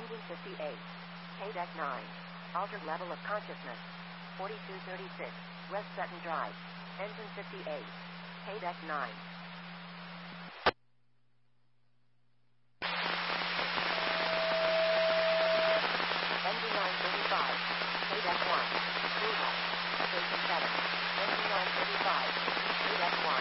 Engine 58. K-Deck 9. Altered level of consciousness. 4236. West Sutton Drive. Engine 58. K-Deck 9. Engine 935. K-Deck 1. Blue Station 7. Engine 935. K-Deck 1.